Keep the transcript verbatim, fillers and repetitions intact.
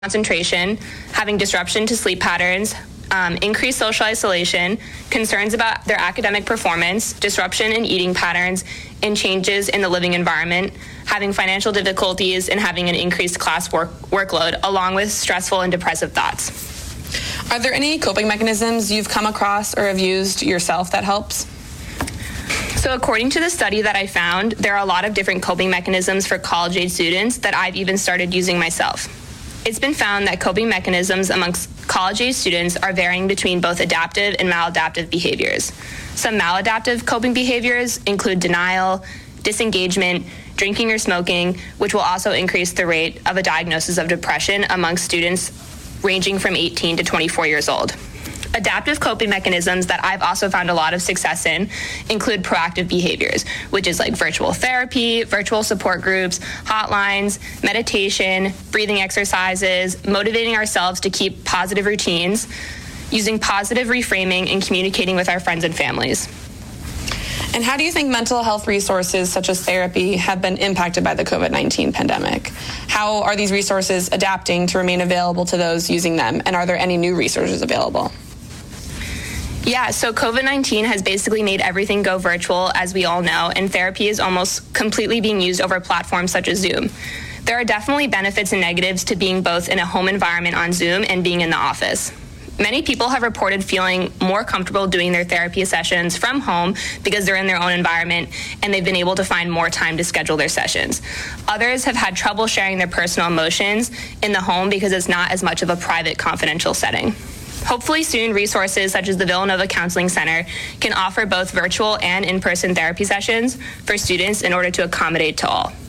concentration, having disruption to sleep patterns, um, increased social isolation, concerns about their academic performance, disruption in eating patterns, and changes in the living environment, having financial difficulties, and having an increased class work workload, along with stressful and depressive thoughts. Are there any coping mechanisms you've come across or have used yourself that helps? So according to the study that I found, there are a lot of different coping mechanisms for college-age students that I've even started using myself. It's been found that coping mechanisms amongst college-age students are varying between both adaptive and maladaptive behaviors. Some maladaptive coping behaviors include denial, disengagement, drinking or smoking, which will also increase the rate of a diagnosis of depression amongst students ranging from eighteen to twenty-four years old. Adaptive coping mechanisms that I've also found a lot of success in include proactive behaviors, which is like virtual therapy, virtual support groups, hotlines, meditation, breathing exercises, motivating ourselves to keep positive routines, using positive reframing, and communicating with our friends and families. And how do you think mental health resources such as therapy have been impacted by the COVID nineteen pandemic? How are these resources adapting to remain available to those using them? And are there any new resources available? Yeah, so COVID nineteen has basically made everything go virtual, as we all know, and therapy is almost completely being used over platforms such as Zoom. There are definitely benefits and negatives to being both in a home environment on Zoom and being in the office. Many people have reported feeling more comfortable doing their therapy sessions from home because they're in their own environment and they've been able to find more time to schedule their sessions. Others have had trouble sharing their personal emotions in the home because it's not as much of a private, confidential setting. Hopefully soon, resources such as the Villanova Counseling Center can offer both virtual and in-person therapy sessions for students in order to accommodate to all.